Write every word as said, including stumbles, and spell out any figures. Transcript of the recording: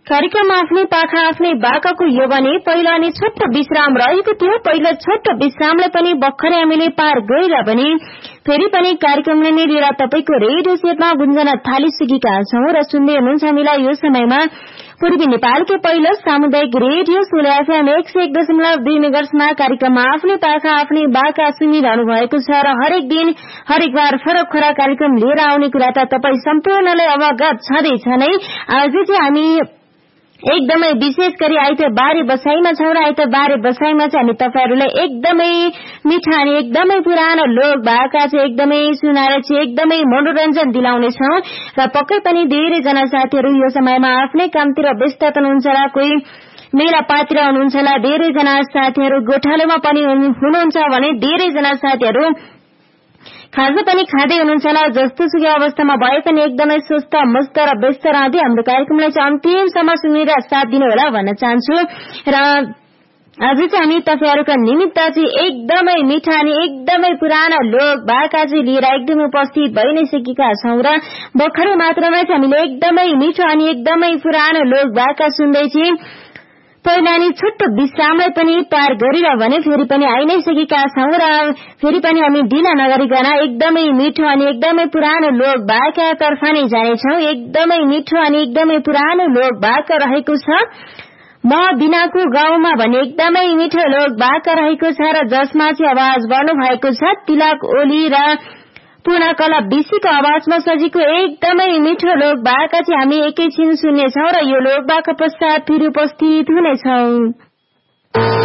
कार्यक्रम आफ्नै पाखा आफ्नै बाकाको यो भने पहिला अनि छोटो विश्राम रहेको थियो। पहिलो छोटो विश्रामलाई पनि भर्खरै हामीले पार गरेर भने फेरि पनि कार्यक्रमले नै लिएर तपाईको रेडियो सेटमा गुन्जन थालिसकेका छौं र सुन्दै हुनुहुन्छ हामीलाई यो समयमा पूर्वी नेपालकै पहिलो सामुदायिक रेडियो सोलो एफएम एक सय एक दशमलव दुई मेगाहर्ट्जमा कार्यक्रम आफ्नै पाखा आफ्नै बाका सुनिरहनु भएको छ र हरेक दिन हरेक बार फरक फरक कार्यक्रम लिएर आउने कुरा त तपाई सम्पूर्णलाई अवगत छँदैछ नै। आज चाहिँ हामी एकदमै विशेष गरी आइतबारे बसाइमा छौं र आइतबारे बसाइमा चाहिँ हामी तपाईहरुलाई एकदमै मिठा अनि एकदमै पुरानो लोक भाका चाहिँ एकदमै सुनाएर चाहिँ एकदमै मनोरञ्जन दिलाउने छौं र पक्कै पनि धेरै जना साथीहरु यो समयमा आफ्नै कामतिर व्यस्त हुनुहुन्छ र कोही मेला पातिर हुनुहुन्छ होला, धेरै जना साथीहरु गोठालोमा पनि हुनुहुन्छ भने धेरै जना साथीहरु खाजा पनि खाँदै हुनुहुन्छ होला। जस्तो सुकै अवस्थामा भए पनि एकदमै स्वस्थ मस्त र व्यस्त रहँदै हाम्रो कार्यक्रमलाई चाहिँ अन्तिमसम्म सुनेर साथ दिनु होला भन्न चाहन्छु र आज चाहिँ हामी तपाईहरुको निमित्त चाहिँ एकदमै मिठा अनि एकदमै पुरानो लोक भाका चाहिँ लिएर एकदमै उपस्थित भइ नै सकेका छौं र भर्खरै मात्रामा चाहिँ हामीले एकदमै मिठो अनि एकदमै पुरानो लोक भाका सुन्दै थियौं। पहिला नि छोटो विश्रामलाई पनि पार गरेर भने फेरि पनि आइ नै सकेका छौं र फेरि पनि हामी ढिला नगरिकन एकदमै मिठो अनि एकदमै पुरानो लोक भाका तर्फ नै जानेछौं। एकदमै मिठो अनि एकदमै पुरानो लोक भाका रहेको छ म बिनाको गाउँमा भने एकदमै मिठो लोक भाका रहेको छ र जसमा चाहिँ आवाज गर्नु भएको छ तिलक ओली र पूर्णकला विशीको आवाजमा सजिएको एकदमै मिठो लोक भाका चाहिँ हामी एकैछिन सुन्नेछौं र यो लोक भाका पश्चात फेरि उपस्थित हुनेछौं।